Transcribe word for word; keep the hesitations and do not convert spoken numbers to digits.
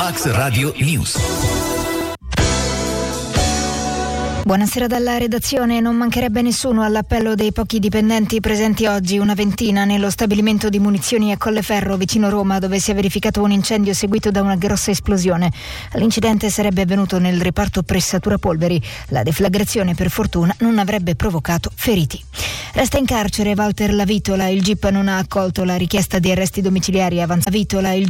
Max Radio News. Buonasera dalla redazione. Non mancherebbe nessuno all'appello dei pochi dipendenti presenti oggi, una ventina, nello stabilimento di munizioni a Colleferro, vicino Roma, dove si è verificato un incendio seguito da una grossa esplosione. L'incidente sarebbe avvenuto nel reparto pressatura polveri. La deflagrazione, per fortuna, non avrebbe provocato feriti. Resta in carcere Walter Lavitola. Il G I P non ha accolto la richiesta di arresti domiciliari avanzata. Lavitola, il